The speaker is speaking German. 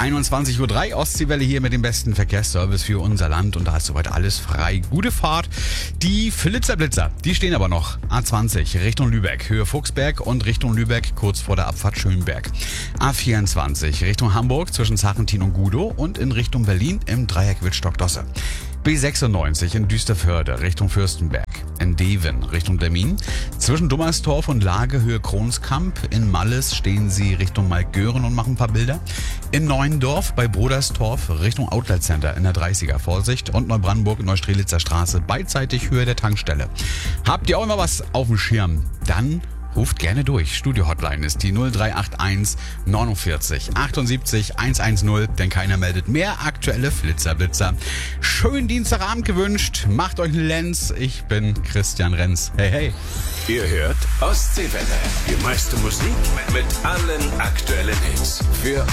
21:03 Uhr, Ostseewelle hier mit dem besten Verkehrsservice für unser Land und da ist soweit alles frei. Gute Fahrt. Die Flitzer, die stehen aber noch. A20 Richtung Lübeck, Höhe Fuchsberg und Richtung Lübeck kurz vor der Abfahrt Schönberg. A24 Richtung Hamburg zwischen Zachentin und Gudow und in Richtung Berlin im Dreieck Wittstock-Dosse. B96 in Düsterförde Richtung Fürstenberg. In Deven Richtung Demmin. Zwischen Dummerstorf und Lage Höhe Kronskamp. In Malles stehen sie Richtung Malgören und machen ein paar Bilder. In Neuendorf bei Broderstorf Richtung Outlet Center in der 30er Vorsicht. Und Neubrandenburg Neustrelitzer Straße beidseitig Höhe der Tankstelle. Habt ihr auch immer was auf dem Schirm? Dann ruft gerne durch. Studio-Hotline ist die 0381 49 78 110, denn keiner meldet mehr aktuelle Flitzer-Blitzer. Schönen Dienstagabend gewünscht. Macht euch einen Lenz. Ich bin Christian Renz. Hey, hey. Ihr hört Ostseewelle. Die meiste Musik mit allen aktuellen Hits. Für